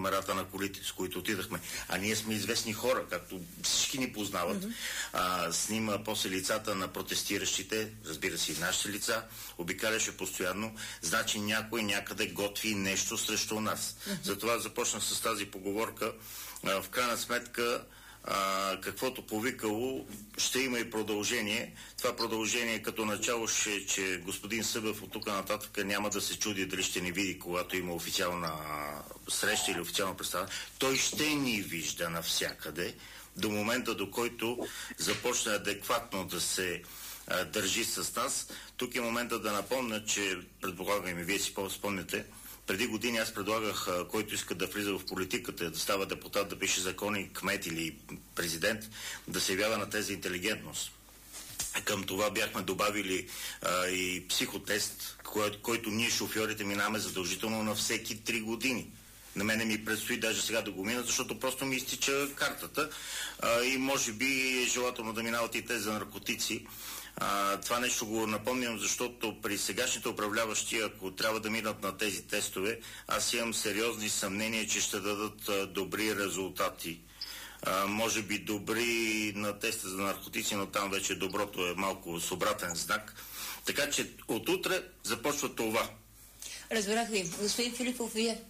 номерата на колите, с които отидахме. А ние сме известни хора, както всички ни познават. Снима после лицата на протестиращите, разбира се и нашите лица, обикаляше постоянно, значи някой някъде готви нещо срещу нас. Затова започнах с тази поговорка. В крайна сметка, каквото повикало, ще има и продължение. Това продължение като начало ще, че господин Събев от тук нататък няма да се чуди дали ще ни види, когато има официална среща или официална представа. Той ще ни вижда навсякъде до момента, до който започне адекватно да се държи с нас. Тук е момента да напомня, че предполагам и вие си спомняте, преди години аз предлагах, който иска да влиза в политиката, да става депутат, да пише закони, кмет или президент, да се явява на тези интелигентност. Към това бяхме добавили и психотест, който ние шофьорите минаваме задължително на всеки 3 години. На мене ми предстои даже сега да го мина, защото просто ми изтича картата и може би е желателно да минават и те за наркотици. Това нещо го напомням, защото при сегашните управляващи, ако трябва да минат на тези тестове, аз имам сериозни съмнения, че ще дадат добри резултати. Може би добри на теста за наркотици, но там вече доброто е малко с обратен знак. Така че от утре започва това. Разбрах ви. Господин Филипов, вие?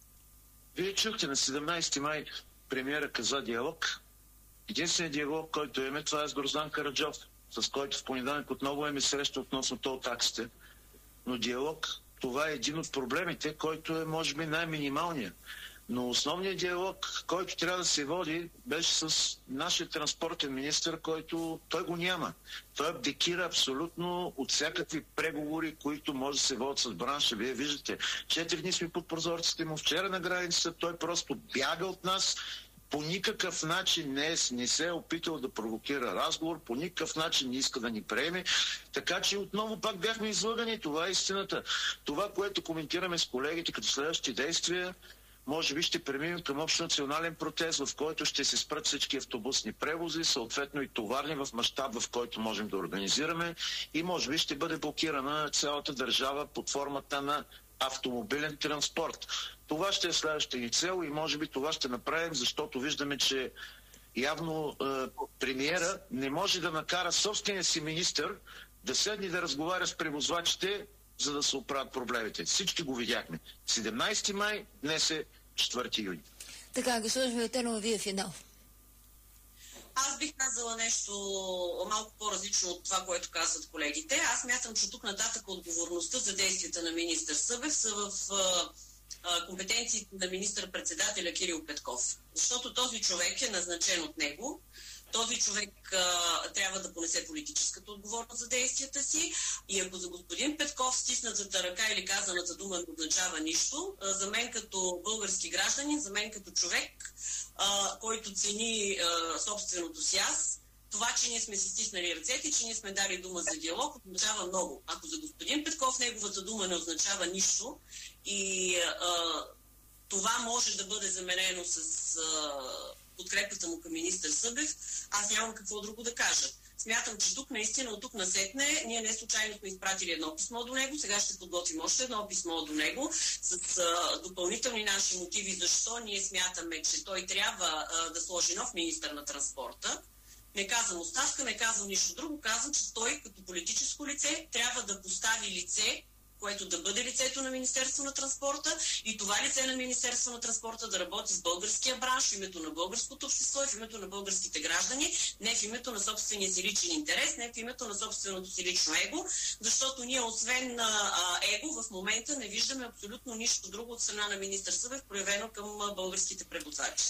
Вие чухте на 17 май премиера каза диалог. Единственият диалог, който имаме, това е с Гроздан Караджов, с който в понеделник отново имаме среща относно тол таксите. Но диалог, това е един от проблемите, който е може би най-минималният. Но основният диалог, който трябва да се води, беше с нашия транспортен министър, който той го няма. Той абдикира абсолютно от всякакви преговори, които може да се водят с бранша. Вие виждате, 4 дни сме под прозорците му, вчера на границата той просто бяга от нас. По никакъв начин не се е опитал да провокира разговор, по никакъв начин не иска да ни приеме. Така че отново пак бяхме излъгани. Това е истината. Това, което коментираме с колегите като следващи действия, може би ще преминем към общонационален протест, в който ще се спрат всички автобусни превози, съответно и товарни в мащаб, в който можем да организираме, и може би ще бъде блокирана цялата държава под формата на автомобилен транспорт. Това ще е следващата ни цел и може би това ще направим, защото виждаме, че явно премиера не може да накара собствения си министър да седне да разговаря с превозвачите, за да се оправят проблемите. Всички го видяхме. 17 май, днес е 4 юни. Така, госпожо Милтенова, вие финал. Аз бих казала нещо малко по-различно от това, което казват колегите. Аз мятам, че тук нататък отговорността за действията на министър Събев са в компетенциите на министър-председателя Кирил Петков. Защото този човек е назначен от него. Този човек трябва да понесе политическата отговорност за действията си, и ако за господин Петков стиснатата ръка или казаната дума не означава нищо, за мен като български гражданин, за мен като човек, който цени собственото си аз, това, че ние сме си стиснали ръцете, че ние сме дали дума за диалог, означава много. Ако за господин Петков неговата дума не означава нищо и това може да бъде заменено с подкрепата му към министър Събев, аз нямам какво друго да кажа. Смятам, че тук наистина, от тук насетне, ние не случайно сме изпратили едно писмо до него, сега ще подготвим още едно писмо до него с допълнителни наши мотиви, защо ние смятаме, че той трябва да сложи нов министър на транспорта. Не казвам оставка, не казвам нищо друго, казвам, че той като политическо лице трябва да постави лице, което да бъде лицето на Министерство на транспорта, и това лице на Министерство на транспорта да работи с българския бранш, в името на българското общество и в името на българските граждани, не в името на собствения си личен интерес, не в името на собственото си лично его, защото ние освен его в момента не виждаме абсолютно нищо друго от страна на министър Събев, проявено към българските превозвачи.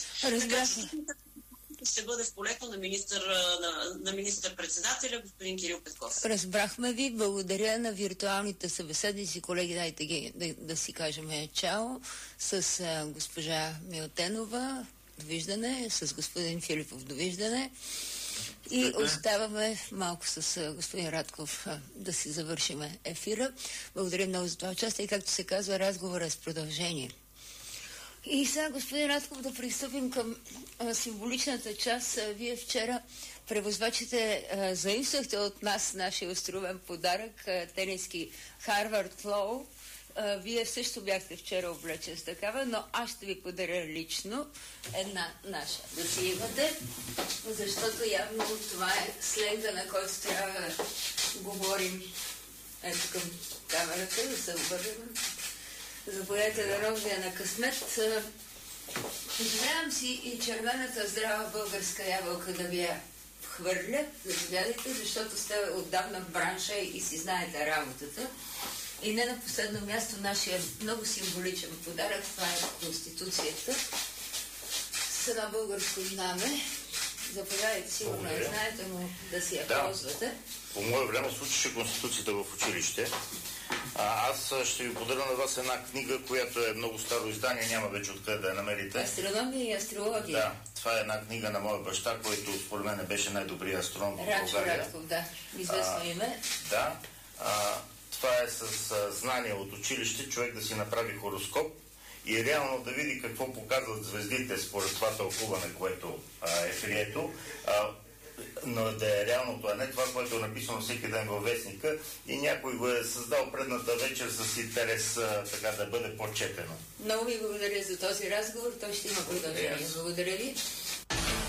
Ще бъде в полето на министър-председателя господин Кирил Петков. Разбрахме ви. Благодаря на виртуалните събеседници. Колеги, дайте ги да си кажем чао. С госпожа Милтенова довиждане, с господин Филипов довиждане. И оставаме малко с господин Радков да си завършим ефира. Благодаря много за това участие. И както се казва, разговора с продължение. И сега, господин Радков, да пристъпим към символичната част. Вие вчера, превозвачите, заимствахте от нас нашия островен подарък, тениски Harvard Flow, Вие също бяхте вчера облечен с такава, но аз ще ви подаря лично една наша. Да си имате, защото явно това е сленга, на който трябва да говорим. Ето към камерата, да се обърнем. Заповядайте да ровия на късмет. Позволявам си и червената здрава българска ябълка да ви я хвърля. Заповядайте, защото сте отдавна в бранша и си знаете работата. И не на последно място нашия много символичен подарък, това е Конституцията с едно българско знаме. Заповядайте, сигурно я знаете, но да си я ползвате. По мое време случише Конституцията в училище. Аз ще ви подаря на вас една книга, която е много старо издание, няма вече откъде да я намерите. Астрономия и астрология. Да, това е една книга на моя баща, който според мен беше най-добрият астроном в Рачо България. Радков, да. Известно име. Да. Това е с знание от училище, човек да си направи хороскоп и реално да види какво показват звездите според това тълкуване, което е прието, но да е реалното, а не това, което е написано всеки ден във вестника и някой го е създал предната вечер с интерес така да бъде по-четено. Много ви благодаря за този разговор, той ще има продължение. Благодаря ви.